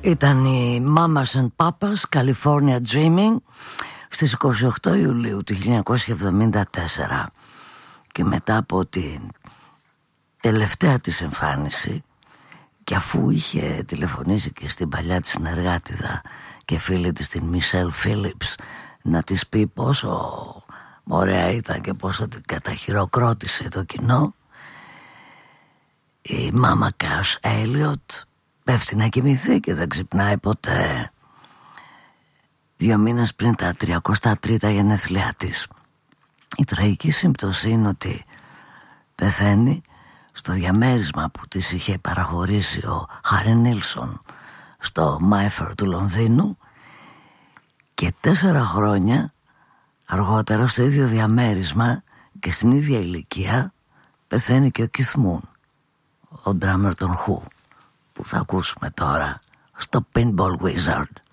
Ήταν η Mamas and Papas California Dreaming στις 28 Ιουλίου του 1974, και μετά από την τελευταία της εμφάνιση και αφού είχε τηλεφωνήσει και στην παλιά της συνεργάτιδα και φίλη της την Μισελ Φίλιπς να της πει πόσο ωραία ήταν και πόσο την καταχειροκρότησε το κοινό, η Μάμα Κας Έλιοτ πέφτει να κοιμηθεί και δεν ξυπνάει ποτέ. 2 μήνες πριν τα 33 γενέθλιά της. Η τραγική σύμπτωση είναι ότι πεθαίνει στο διαμέρισμα που της είχε παραχωρήσει ο Χάρι Νίλσον στο Μάιφερ του Λονδίνου, και 4 χρόνια αργότερα στο ίδιο διαμέρισμα και στην ίδια ηλικία πεθαίνει και ο Κιθ Μουν, ο ντράμερ των Who, που θα ακούσουμε τώρα στο Pinball Wizard.